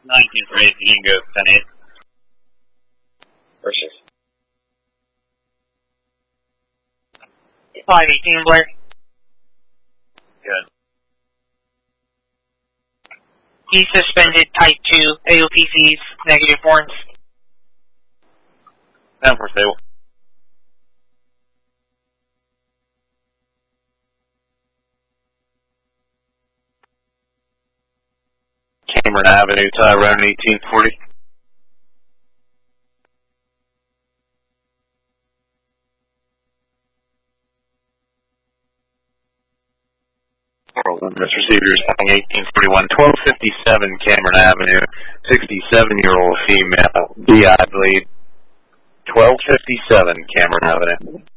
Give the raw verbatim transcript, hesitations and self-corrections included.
nineteen for eight, you can go ten eight. Versus. five eighteen, Blair. Good. He suspended type two A O P Cs, negative warrants. ten four stable. Cameron Avenue, Tyrone, eighteen forty. This receiver is calling eighteen forty-one, twelve fifty-seven Cameron Avenue, sixty-seven-year-old female, B I bleed, twelve fifty-seven Cameron Avenue.